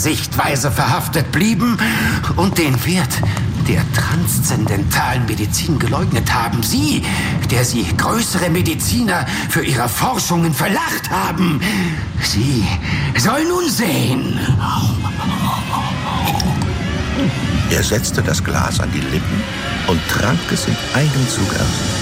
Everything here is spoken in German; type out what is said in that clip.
Sichtweise verhaftet blieben und den Wert der transzendentalen Medizin geleugnet haben. Sie, der Sie größere Mediziner für Ihre Forschungen verlacht haben. Sie soll nun sehen. Er setzte das Glas an die Lippen und trank es in einem Zug aus.